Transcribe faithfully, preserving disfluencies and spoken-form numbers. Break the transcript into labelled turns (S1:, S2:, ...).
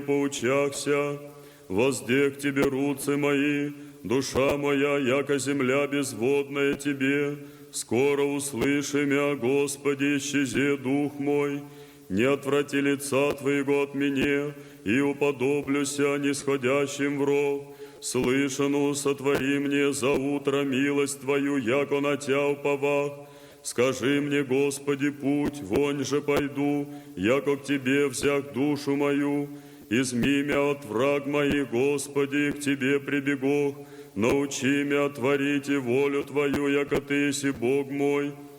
S1: поучахся, возде к Тебе руцы мои, душа моя, яко земля безводная Тебе, скоро услыши мя, Господи, исчезе дух мой, не отврати лица Твоего от меня, и уподоблюся нисходящим в ров. Слышану, сотвори мне за утро милость Твою, яко на Тя уповах. Скажи мне, Господи, путь, вонь же пойду, яко к Тебе взяк душу мою. Изми мя от враг моих, Господи, к Тебе прибегох. Научи мя творить и волю Твою, яко Ты си Бог мой.